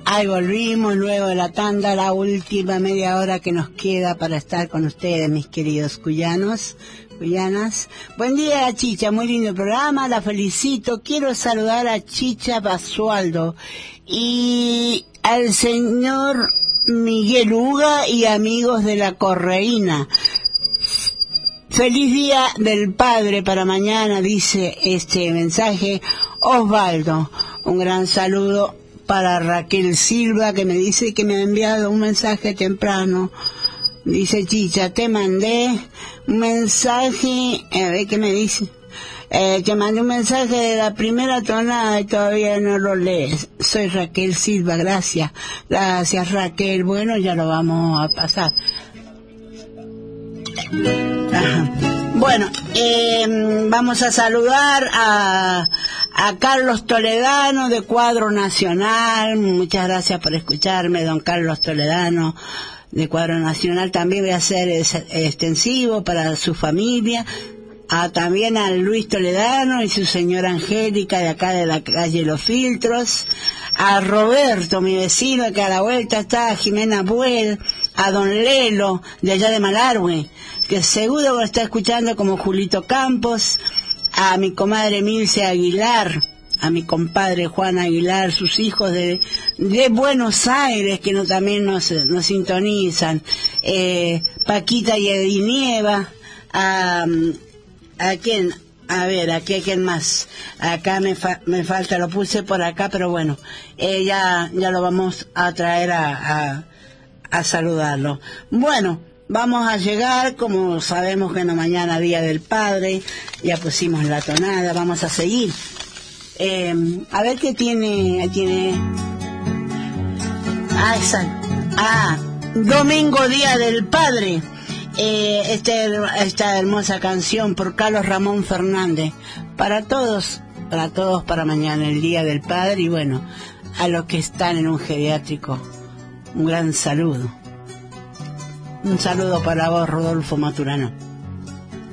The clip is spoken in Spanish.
Ahí volvimos luego de la tanda, la última media hora que nos queda para estar con ustedes, mis queridos cuyanas. Buen día, Chicha, muy lindo programa, la felicito. Quiero saludar a Chicha Basualdo y al señor Miguel Uga y amigos de la Correína. Feliz Día del Padre para mañana, dice este mensaje Osvaldo. Un gran saludo para Raquel Silva, que me dice que me ha enviado un mensaje temprano. Dice: Chicha, te mandé un mensaje, a ver qué me dice. Te mandé un mensaje de la primera tonada y todavía no lo lees. Soy Raquel Silva, gracias. Gracias, Raquel. Bueno, ya lo vamos a pasar. Ajá. Bueno, vamos a saludar a Carlos Toledano de Cuadro Nacional. Muchas gracias por escucharme, don Carlos Toledano de Cuadro Nacional. También voy a hacer extensivo para su familia. También a Luis Toledano y su señora Angélica de acá de la calle Los Filtros. A Roberto, mi vecino, que a la vuelta está, a Jimena Buel, a don Lelo de allá de Malargüe, que seguro lo está escuchando, como Julito Campos, a mi comadre Milce Aguilar, a mi compadre Juan Aguilar, sus hijos de Buenos Aires, que también nos sintonizan, Paquita y Edinieva, ¿a quién? A ver, aquí hay quien más. Acá me falta, lo puse por acá, pero bueno, ya lo vamos a traer a saludarlo. Bueno, vamos a llegar, como sabemos que mañana Día del Padre, ya pusimos la tonada, vamos a seguir. A ver qué tiene. Domingo Día del Padre. Esta hermosa canción por Carlos Ramón Fernández. Para todos, para mañana, el Día del Padre. Y bueno, a los que están en un geriátrico, un gran saludo. Un saludo para vos, Rodolfo Maturano.